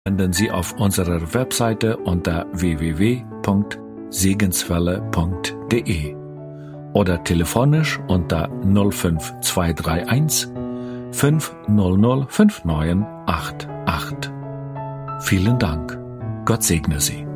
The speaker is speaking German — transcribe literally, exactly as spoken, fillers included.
finden Sie auf unserer Webseite unter w w w punkt segenswelle punkt de oder telefonisch unter null fünf zwei drei eins fünf null null fünf neun acht acht. Vielen Dank. Gott segne Sie.